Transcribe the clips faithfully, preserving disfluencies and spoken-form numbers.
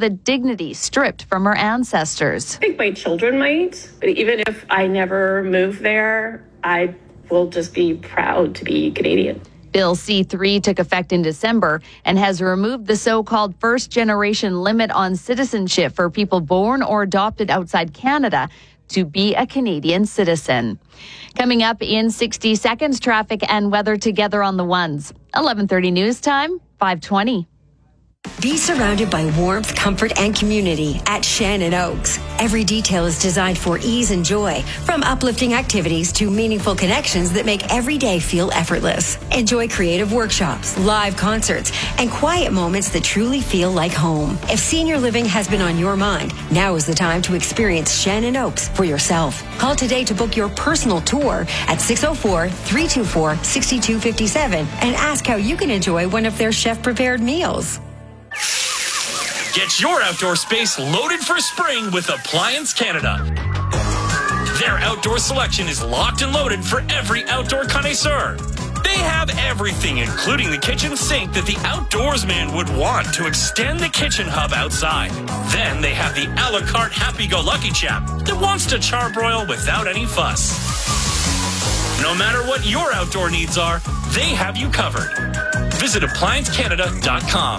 the dignity stripped from her ancestors. I think my children might, but even if I never move there, I will just be proud to be Canadian. Bill C three took effect in December and has removed the so-called first-generation limit on citizenship for people born or adopted outside Canada to be a Canadian citizen. Coming up in sixty seconds, traffic and weather together on the ones. eleven thirty news time, five twenty. Be surrounded by warmth, comfort, and community at Shannon Oaks. Every detail is designed for ease and joy, from uplifting activities to meaningful connections that make every day feel effortless. Enjoy creative workshops, live concerts, and quiet moments that truly feel like home. If senior living has been on your mind, now is the time to experience Shannon Oaks for yourself. Call today to book your personal tour at six oh four, three two four, six two five seven and ask how you can enjoy one of their chef-prepared meals. Get your outdoor space loaded for spring with Appliance Canada. Their outdoor selection is locked and loaded for every outdoor connoisseur. They have everything, including the kitchen sink that the outdoorsman would want to extend the kitchen hub outside. Then they have the a la carte happy-go-lucky chap that wants to charbroil without any fuss. No matter what your outdoor needs are, they have you covered. Visit appliance canada dot com.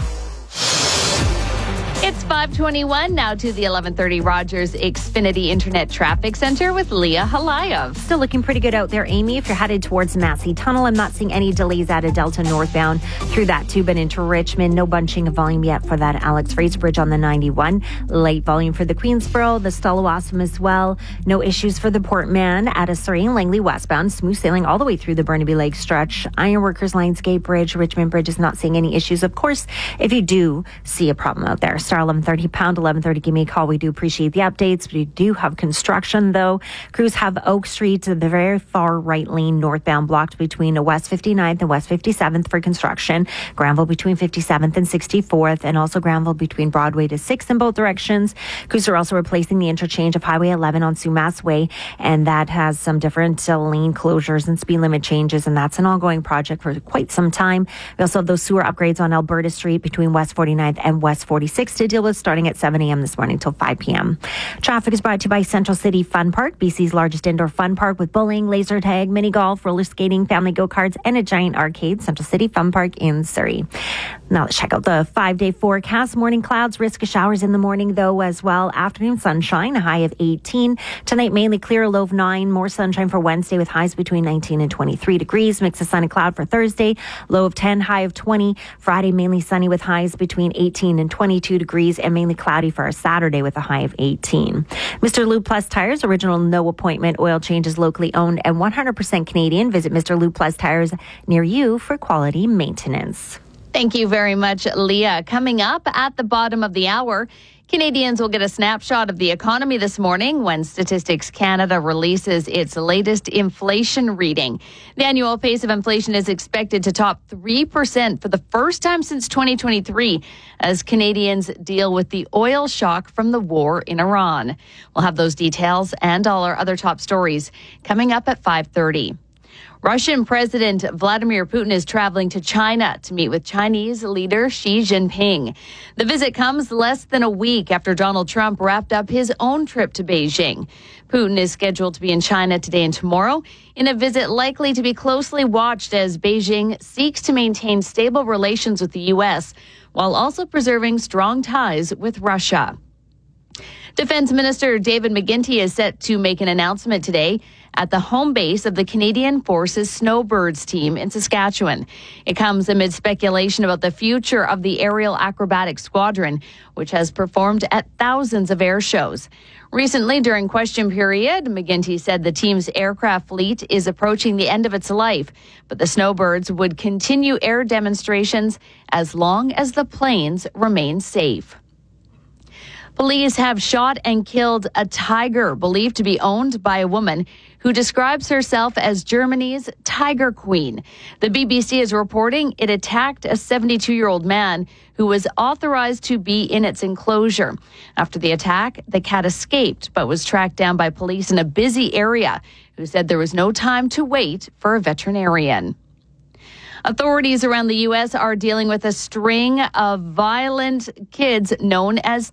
It's five twenty-one, now to the eleven thirty Rogers Xfinity Internet Traffic Center with Leah Halayev. Still looking pretty good out there, Amy. If you're headed towards Massey Tunnel, I'm not seeing any delays out of Delta northbound through that tube and into Richmond. No bunching of volume yet for that Alex Fraser Bridge on the ninety-one. Light volume for the Queensboro, the Stella-Wassam as well. No issues for the Port Mann at a Surrey and Langley westbound. Smooth sailing all the way through the Burnaby Lake stretch. Ironworkers Lionsgate Bridge, Richmond Bridge is not seeing any issues. Of course, if you do see a problem out there, star eleven thirty, pound eleven thirty, give me a call. We do appreciate the updates. We do have construction, though. Crews have Oak Street to the very far right lane northbound blocked between West fifty-ninth and West fifty-seventh for construction. Granville between fifty-seventh and sixty-fourth, and also Granville between Broadway to sixth in both directions. Crews are also replacing the interchange of Highway eleven on Sumas Way, and that has some different uh, lane closures and speed limit changes, and that's an ongoing project for quite some time. We also have those sewer upgrades on Alberta Street between West forty-ninth and West forty-sixth to deal with, starting at seven a.m. this morning till five p.m. Traffic is brought to you by Central City Fun Park, B C's largest indoor fun park with bowling, laser tag, mini golf, roller skating, family go-karts, and a giant arcade. Central City Fun Park in Surrey. Now let's check out the five-day forecast. Morning clouds, risk of showers in the morning, though, as well. Afternoon sunshine, a high of eighteen. Tonight, mainly clear, a low of nine. More sunshine for Wednesday with highs between nineteen and twenty-three degrees. Mix of sun and cloud for Thursday, low of ten, high of twenty. Friday, mainly sunny with highs between eighteen and twenty-two degrees, and mainly cloudy for our Saturday with a high of eighteen. Mister Lube Plus Tires, original no appointment oil changes, locally owned and one hundred percent Canadian. Visit Mister Lube Plus Tires near you for quality maintenance. Thank you very much, Leah. Coming up at the bottom of the hour, Canadians will get a snapshot of the economy this morning when Statistics Canada releases its latest inflation reading. The annual pace of inflation is expected to top three percent for the first time since twenty twenty-three as Canadians deal with the oil shock from the war in Iran. We'll have those details and all our other top stories coming up at five thirty. Russian President Vladimir Putin is traveling to China to meet with Chinese leader Xi Jinping. The visit comes less than a week after Donald Trump wrapped up his own trip to Beijing. Putin is scheduled to be in China today and tomorrow in a visit likely to be closely watched as Beijing seeks to maintain stable relations with the U S while also preserving strong ties with Russia. Defense Minister David McGuinty is set to make an announcement today at the home base of the Canadian Forces Snowbirds team in Saskatchewan. It comes amid speculation about the future of the Aerial Acrobatic Squadron, which has performed at thousands of air shows. Recently, during question period, McGuinty said the team's aircraft fleet is approaching the end of its life, but the Snowbirds would continue air demonstrations as long as the planes remain safe. Police have shot and killed a tiger believed to be owned by a woman who describes herself as Germany's Tiger Queen. The B B C is reporting it attacked a seventy-two-year-old man who was authorized to be in its enclosure. After the attack, the cat escaped but was tracked down by police in a busy area who said there was no time to wait for a veterinarian. Authorities around the U S are dealing with a string of violent kids known as